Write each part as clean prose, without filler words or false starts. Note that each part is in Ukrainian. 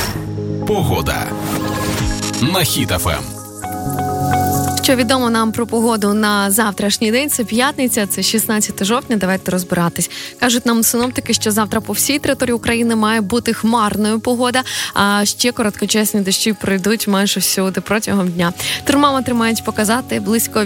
Погода на Хіт ФМ. Що відомо нам про погоду на завтрашній день? Це п'ятниця, це 16 жовтня. Давайте розбиратись. Кажуть нам синоптики, що завтра по всій території України має бути хмарною погода, а ще короткочасні дощі пройдуть майже всюди протягом дня. Термометри мають показати близько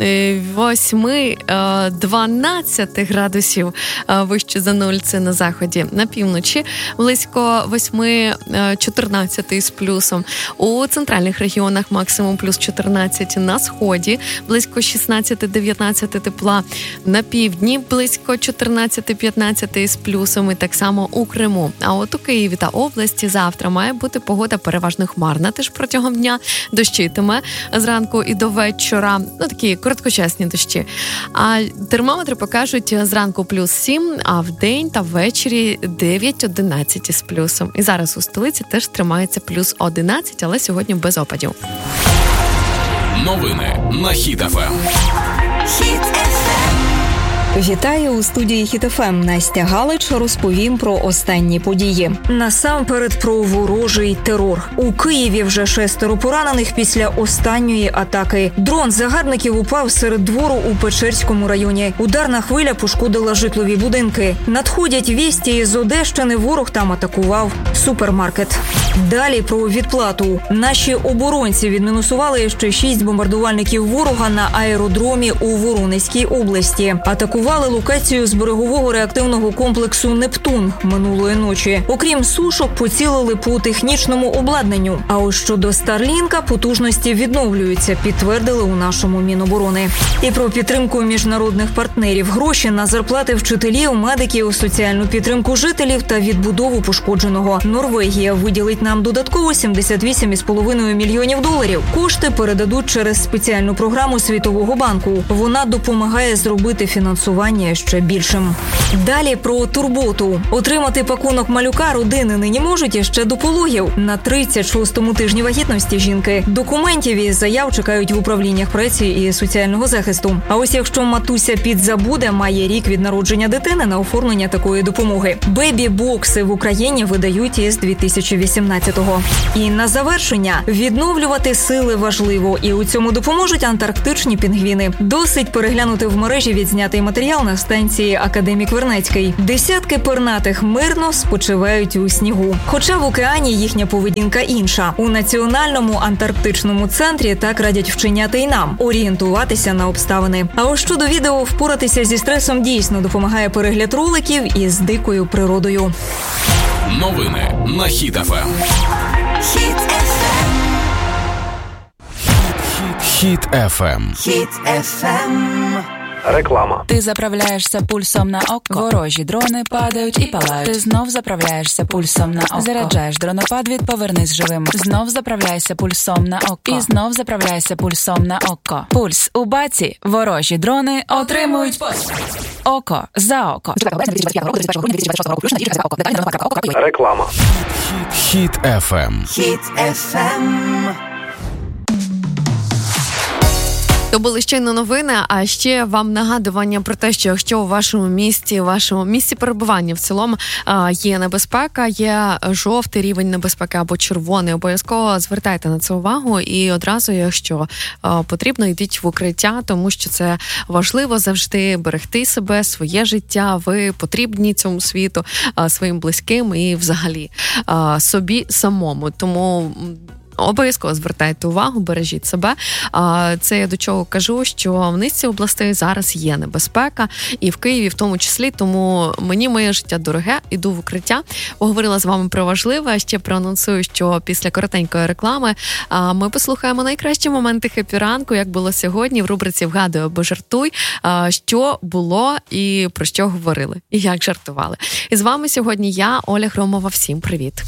8-12 градусів вище за нуль. Це на заході. На півночі близько 8-14 з плюсом. У центральних регіонах максимум плюс 14 на сході, близько 16-19 тепла, на півдні близько 14-15 з плюсом і так само у Криму. А от у Києві та області завтра має бути погода переважно хмарна, теж протягом дня дощитиме зранку і до вечора, такі короткочасні дощі. А термометри покажуть зранку плюс 7, а вдень та ввечері 9-11 з плюсом. І зараз у столиці теж тримається плюс 11, але сьогодні без опадів. Новини на Хіт ФМ. Вітаю у студії Хіт ФМ. Настя Галич розповім про останні події. Насамперед про ворожий терор. У Києві вже 6 поранених після останньої атаки. Дрон загарбників упав серед двору у Печерському районі. Ударна хвиля пошкодила житлові будинки. Надходять вісті з Одещини, ворог там атакував супермаркет. Далі про відплату. Наші оборонці відмінусували ще 6 бомбардувальників ворога на аеродромі у Воронезькій області. Атакували локацію з берегового реактивного комплексу «Нептун» минулої ночі. Окрім сушок, поцілили по технічному обладнанню. А ось щодо Старлінка потужності відновлюються, підтвердили у нашому Міноборони. І про підтримку міжнародних партнерів. Гроші на зарплати вчителів, медиків, соціальну підтримку жителів та відбудову пошкодженого. Норвегія виділить нам додатково $78,5 мільйонів. Кошти передадуть через спеціальну програму Світового банку. Вона допомагає зробити фінансування ще більшим. Далі про турботу. Отримати пакунок малюка родини нині можуть іще до пологів. На 36-му тижні вагітності жінки. Документів і заяв чекають в управліннях праці і соціального захисту. А ось якщо матуся підзабуде, має рік від народження дитини на оформлення такої допомоги. Бебі-бокси в Україні видають із 2018-го. І на завершення. Відновлювати сили важливо. І у цьому допоможуть антарктичні пінгвіни. Досить переглянути в мережі відзнятий матеріал на станції Академік Вернецький. Десятки пернатих мирно спочивають у снігу. Хоча в океані їхня поведінка інша. У Національному антарктичному центрі так радять вчиняти й нам – орієнтуватися на обставини. А ось щодо відео, впоратися зі стресом дійсно допомагає перегляд роликів із дикою природою. Новини на Хіт ФМ. Хіт ФМ. Хіт ФМ. Реклама. Ти заправляєшся пульсом на око. Ворожі дрони падають і палають. Ти знов заправляєшся пульсом на око. Заряджаєш дронопад від «Повернись живим». Знов заправляйся пульсом на око. І знов заправляйся пульсом на око. Пульс у баці. Ворожі дрони отримують око за око. Реклама. Хіт ФМ. Хіт ФМ. То були щойно новини, а ще вам нагадування про те, що якщо у вашому місці перебування в цілому є небезпека, є жовтий рівень небезпеки або червоний, обов'язково звертайте на це увагу і одразу, якщо потрібно, йдіть в укриття, тому що це важливо завжди берегти себе, своє життя, ви потрібні цьому світу, своїм близьким і взагалі собі самому. Тому обов'язково звертайте увагу, бережіть себе. Це я до чого кажу, що в низці областей зараз є небезпека, і в Києві в тому числі, тому мені моє життя дороге, іду в укриття. Поговорила з вами про важливе, ще проанонсую, що після коротенької реклами ми послухаємо найкращі моменти хеппі-ранку, як було сьогодні в рубриці «Вгадуй або жартуй», що було і про що говорили, і як жартували. І з вами сьогодні я, Оля Громова. Всім привіт!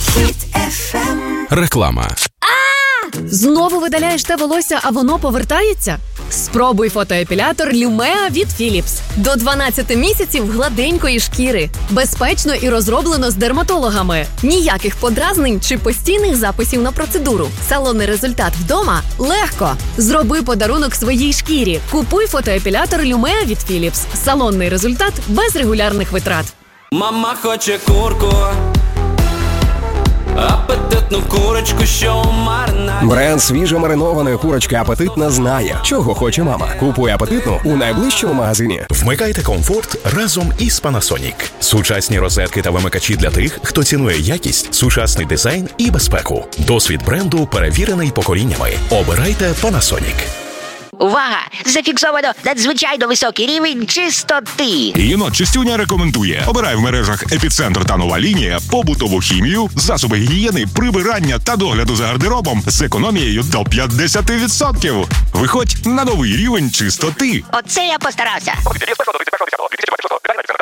Реклама. Знову видаляєш те волосся, а воно повертається? Спробуй фотоепілятор Lumea від Philips. До 12 місяців гладенької шкіри. Безпечно і розроблено з дерматологами. Ніяких подразнень чи постійних записів на процедуру. Салонний результат вдома – легко. Зроби подарунок своїй шкірі. Купуй фотоепілятор Lumea від Philips. Салонний результат без регулярних витрат. Мама хоче курку, апетит курочку, що марна. Бренд свіжо маринованої курочки «Апетитна» знає, чого хоче мама. Купуй «Апетитну» у найближчому магазині. Вмикайте комфорт разом із Panasonic. Сучасні розетки та вимикачі для тих, хто цінує якість, сучасний дизайн і безпеку. Досвід бренду перевірений поколіннями. Обирайте Panasonic. Увага! Зафіксовано надзвичайно високий рівень чистоти. Єнот Чистюня рекомендує: обирай в мережах «Епіцентр» та «Нова лінія» побутову хімію, засоби гігієни, прибирання та догляду за гардеробом з економією до 50%. Виходь на новий рівень чистоти. Оце я постарався.